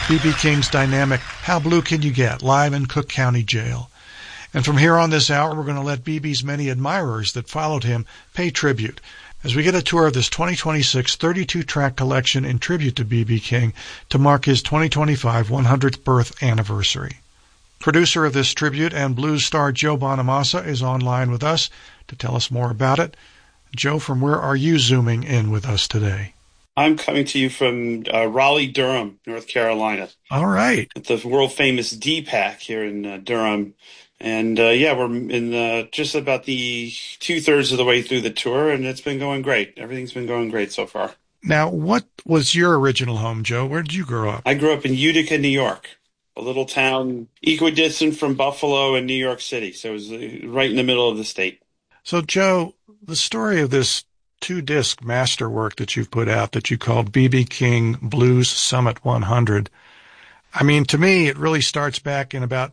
B.B. King's dynamic How Blue Can You Get, live in Cook County Jail. And from here on this hour, we're going to let B.B.'s many admirers that followed him pay tribute as we get a tour of this 2026 32-track collection in tribute to B.B. King to mark his 2025 100th birth anniversary. Producer of this tribute and blues star Joe Bonamassa is online with us to tell us more about it. Joe, from where are you zooming in with us today? I'm coming to you from Raleigh-Durham, North Carolina. All right. At the world-famous DPAC here in Durham. And, we're in just about the two-thirds of the way through the tour, and it's been going great. Everything's been going great so far. Now, what was your original home, Joe? Where did you grow up? I grew up in Utica, New York, a little town equidistant from Buffalo and New York City. So it was right in the middle of the state. So, Joe, the story of this 2-disc masterwork that you've put out that you called B.B. King Blues Summit 100. I mean, to me, it really starts back in about,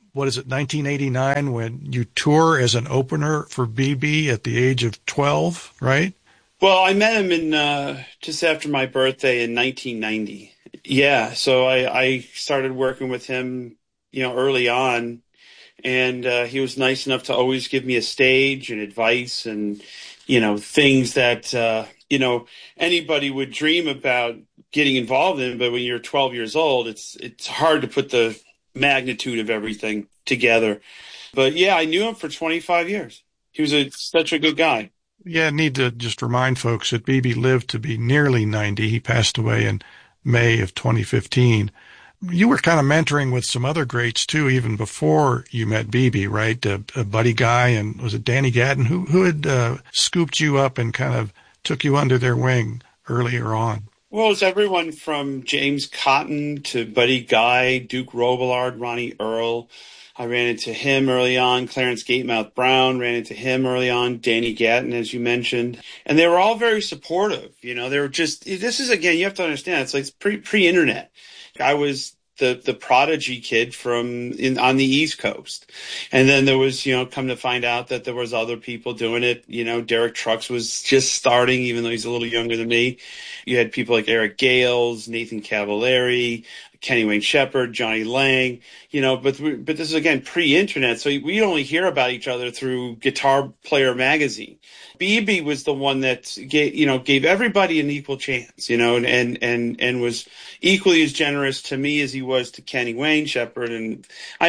1989 when you tour as an opener for B.B. at the age of 12, right? Well, I met him in just after my birthday in 1990. Yeah, so I started working with him, early on. And he was nice enough to always give me a stage and advice and, things that, anybody would dream about getting involved in. But when you're 12 years old, it's hard to put the magnitude of everything together. But, yeah, I knew him for 25 years. He was such a good guy. Yeah, I need to just remind folks that B.B. lived to be nearly 90. He passed away in May of 2015. You were kind of mentoring with some other greats, too, even before you met B.B., right? Buddy Guy, and was it Danny Gatton? Who had scooped you up and kind of took you under their wing earlier on? Well, it's everyone from James Cotton to Buddy Guy, Duke Robillard, Ronnie Earl. I ran into him early on. Clarence Gatemouth Brown, ran into him early on. Danny Gatton, as you mentioned. And they were all very supportive. They were just, this is, again, you have to understand, it's like pre-internet. I was the prodigy kid on the East Coast. And then there was, come to find out that there was other people doing it. Derek Trucks was just starting, even though he's a little younger than me. You had people like Eric Gales, Nathan Cavallari, Kenny Wayne Shepherd, Johnny Lang, but this is, again, pre-internet. So we only hear about each other through Guitar Player magazine. B.B. was the one that gave everybody an equal chance, and was equally as generous to me as he was to Kenny Wayne Shepherd. And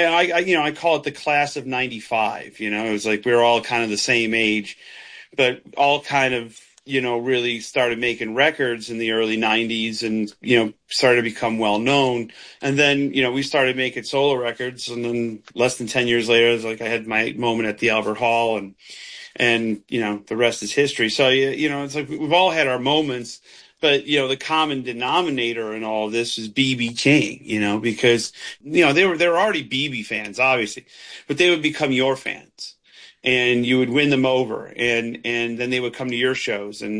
I call it the class of 95, it was like we were all kind of the same age, but all kind of, really started making records in the early 90s and, started to become well known. And then, we started making solo records. And then less than 10 years later, it was like I had my moment at the Albert Hall and the rest is history. So, it's like we've all had our moments. But, the common denominator in all of this is B.B. King, because, they were already B.B. fans, obviously, but they would become your fans. And you would win them over, and then they would come to your shows, and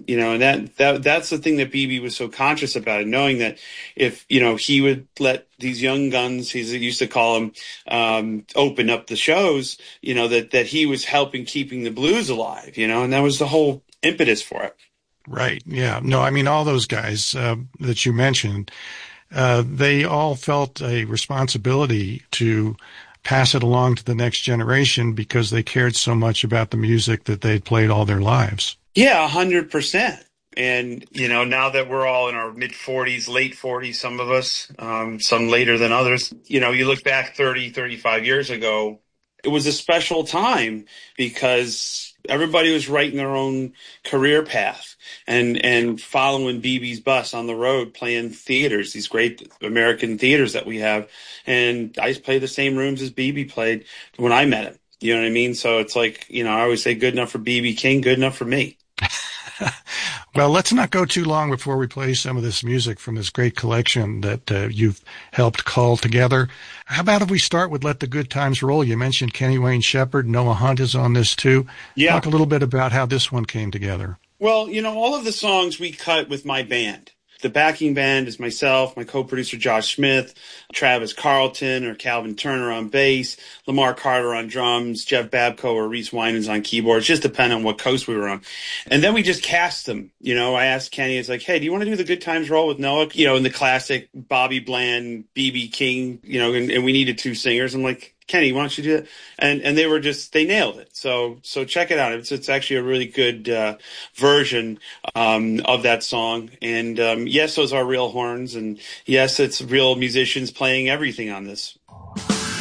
that's the thing that B.B. was so conscious about, and knowing that if he would let these young guns, he used to call them, open up the shows, that he was helping keeping the blues alive, and that was the whole impetus for it. Right. Yeah. No, I mean all those guys that you mentioned, they all felt a responsibility to pass it along to the next generation because they cared so much about the music that they'd played all their lives. Yeah, 100%. And, now that we're all in our mid-40s, late 40s, some of us, some later than others, you look back 30, 35 years ago, it was a special time because everybody was writing their own career path and following B.B.'s bus on the road, playing theaters, these great American theaters that we have. And I played the same rooms as B.B. played when I met him. You know what I mean? So it's like, I always say good enough for B.B. King, good enough for me. Well, let's not go too long before we play some of this music from this great collection that you've helped cull together. How about if we start with Let the Good Times Roll? You mentioned Kenny Wayne Shepherd. Noah Hunt is on this too. Yeah. Talk a little bit about how this one came together. Well, all of the songs we cut with my band. The backing band is myself, my co-producer Josh Smith, Travis Carlton or Calvin Turner on bass, Lamar Carter on drums, Jeff Babco or Reese Winans on keyboards, just depending on what coast we were on. And then we just cast them. You know, I asked Kenny, it's like, hey, do you want to do the Good Times role with Noah? You know, in the classic Bobby Bland, B.B. King, you know, and we needed two singers. I'm like, Kenny, why don't you do it? And they nailed it. So check it out. It's actually a really good version of that song. And yes, those are real horns, and yes, it's real musicians playing everything on this.